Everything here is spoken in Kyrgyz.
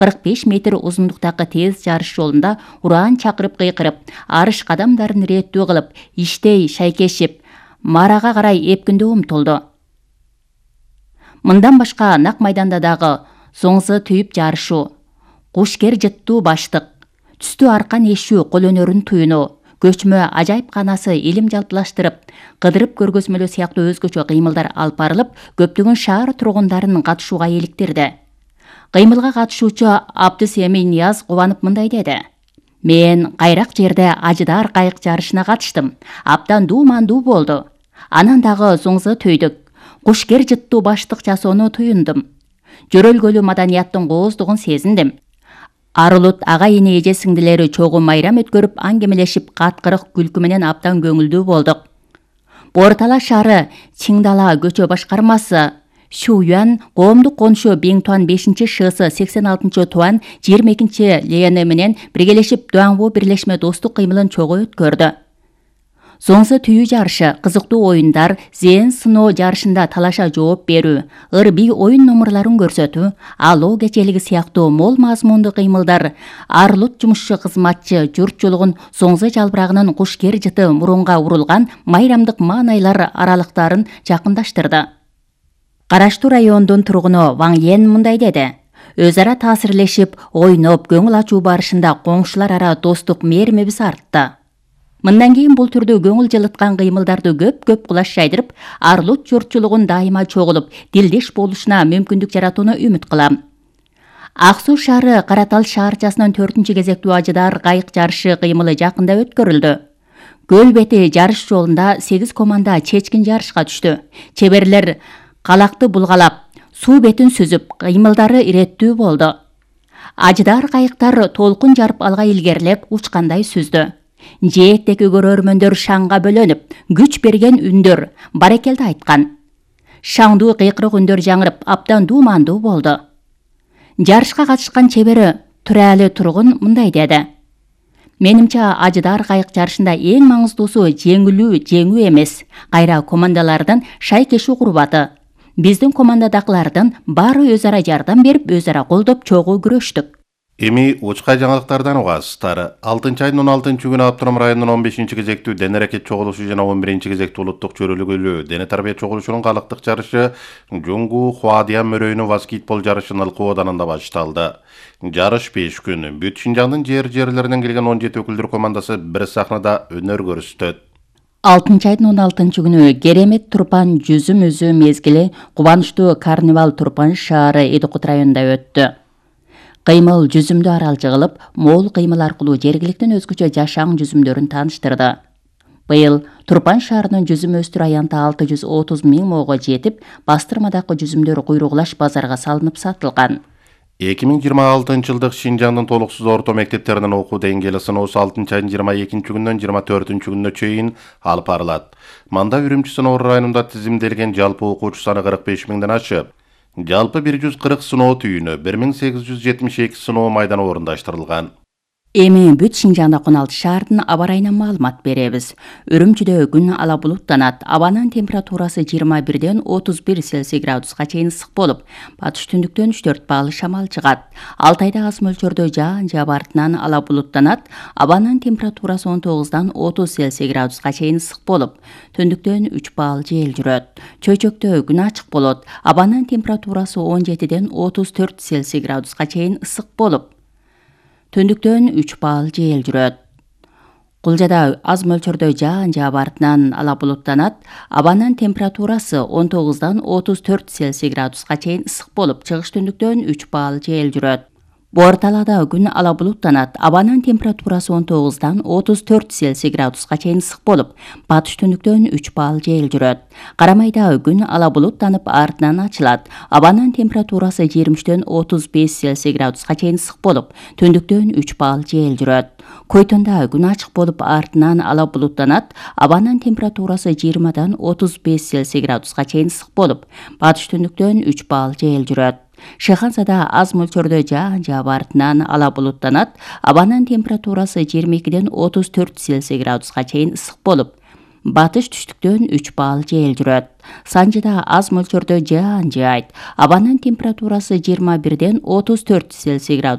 45 метр узундуктагы тез жарыш жолунда ураан чакырып кыйкырып, арыш кадамдарын реттүү кылып, иштей шайкешип, Марага карай эпкиндөө умтулду. Мындан башка нак майданда дагы соңзы түйүп жарышуу, кушкер жыттуу баштык, түстүү аркан эшүү кол өнөрүн туюну, көчмө ажайыпканасы илим жалпылаштырып, кыдырып көргөзмөлөө сыяктуу өзгөчө кыймылдар алып барылып, көптөгөн шаар тургундарын катышууга иликтирди. Кыймылга катышуучу Абдысемий Нияз кубанып мындай деди: Мен кайрак жерде ажыдар кайык жарышына катыштым. Абдан дуумандуу болду. Анан дагы соңзы төйдүк. Кушкер жыттуу баштык жасоону туюндум. Жөрөлгөлүү маданияттын кооздугун сезиндим. Арылут ага-эне эже сиңдилери чогуу майрам өткөрүп, аңгемелешип, каткырык күлкү менен абдан көңүлдүү болдук. Бортала шаары Чиңдала көчө башкармасы Шуюан коомдук конушу Биңтуан 5-шысы 86-туан 22-Лене менен биргелешип Дуаңбу бирлешме достук кыймылын чогуу өткөрдү. Соңзы түйүү жарышы, кызыктуу оюндар, зен сыноо жарышында талаша жооп берүү, ырбий оюн номурларын көрсөтүү, алоо кечелиги сыяктуу мол мазмундуу кыймылдар арылут жумушчу кызматчы журтчулугун соңзы жалбырагынын кушкер жыты мурунга урулган майрамдык маанайлар аралыктарын жакындаштырды. Караштуу райондун тургуну Ваң Йен мындай деди: Өз ара таасирлешип, ойноп, көңүл ачуу барышында коңшулар ара достук мээримибиз артты. Мындан кийин бул түрдө көңүл жылыткан кыймылдарды көп кулаш жайдырып, арылут журтчулугун дайыма чогулуп, дилдеш болушуна мүмкүндүк жаратууну үмүт кылам. Ак Суу шаары Каратал шаарчасынын 4-кезектүү ажыдар кайык жарышы кыймылы жакында өткөрүлдү. Көл бети жарыш жолунда 8 команда чечкин жарышка түштү. Чеберлер калакты булгалап, суу бетин сүзүп, кыймылдары иреттүү болду. Ажыдар кайыктар толкун жарып алга илгерлеп, учкандай сүздү. Жээктеги көрөрмөндөр шаңга бөлөнүп, күч берген үндөр баракелди айткан. Шаңдуу кыйкырык үндөр жаңырып, абдан дуумандуу болду. Жарышка катышкан чебери Туралы тургун мындай деди: Менимче ажыдар кайык жарышында эң маңыздуусу жеңүү эмес, кайра командалардын шайкешүү курбаты. Биздин командадагылардын баары өз ара жардам берип, өз ара колдоп, чогуу күрөштүк. Эми учка жаңылыктардан угасыздар. 6-айдын 16-күнү Автоном районунун 15-кезектүү дене аракет чогулушу жана 11-кезектүү улуттук чөрөлгөлүү дене тарбия чогулушунун калыктык жарышы Жоңгу Хуадиян мөрөйүнүн баскетбол жарышынын ылкуу оданында башталды. Жарыш 5 күн. Бүт Шинжаңдын жерлеринен келген 17 өкүлдөр командасы бир сахнада өнөр көрсөтөт. 6-айдын 16-күнү Керемет Турпан жүзүм үзүү мезгили кубанычтуу карнивал Турпан шаары Эдикут районунда өттү. Кыймыл жүзүмдүү арал жыгылып, мол кыймыл аркылуу жергиликтин өзгөчө жашаң жүзүмдөрүн тааныштырды. Быйыл Турпан шаарынын жүзүм өстүр аянты 630 000 моого жетип, бастырмадагы жүзүмдөр куйругулаш базарга салынып сатылган. 2026 жылдык Шинжаңдын толуксуз орто мектептеринин окуу деңгээли сыноосу 6-айдын 22-күнүнөн 24-күнүнө чейин алып барылат. Манда Үрүмчү сыноо районунда тизимделген жалпы окуучу саны 45 000ден ашып, жалпы 140 сыноо түйүнө 1872 сыноо майдан орундаштырылган. Эми бүт Шинжаңда 16 шаардын аба ырайынан маалымат беребиз. Үрүмчүдө күн ала булуттанат. Абанын температурасы 21ден 31 Цельсий градуска чейин ысык болуп, батыш түндүктөн 3-4 баалы шамал чыгат. Алтайда аз мөлчөрдө жаан жаап артынан ала булуттанат. Абанын температурасы 19дан 30 Цельсий градуска чейин ысык болуп, түндүктөн 3 баал жел жүрөт. Чөйчөктө күн ачык болот. Абанын температурасы 17ден 34 Цельсий градуска чейин ысык болуп, түндүктөн 3 баал жел жүрөт. Кулжада аз мөлчөрдө жаан жаап артынан ала булуттанат. Абанын температурасы 19дан 34 Цельсий градуска чейин ысык болуп, чыгыш түндүктөн 3 баал жел жүрөт. Борталада күн ала булуттанат. Абанын температурасы 19дан 34 Цельсий градуска чейин ысык болуп, батыш түндүктөн 3 баал жел жүрөт. Карамайда күн ала булуттанып, артынан ачылат. Абанын температурасы 23ден 35 Цельсий градуска чейин ысык болуп, түндүктөн 3 баал жел жүрөт. Койтонда күн ачык болуп, артынан ала булуттанат. Абанын температурасы 20дан 35 Цельсий градуска чейин ысык болуп, батыш түндүктөн 3 баал жел жүрөт. Шыхансада аз мөлчөрдө жаан жаап артынан ала булуттанат. Абанын температурасы 22ден 34 Цельсий градуска чейин ысык болуп, батыш түштүктөн 3 баал жел жүрөт. Санжыда аз мөлчөрдө жаан жаайт. Абанын температурасы 21ден 34 Цельсий градус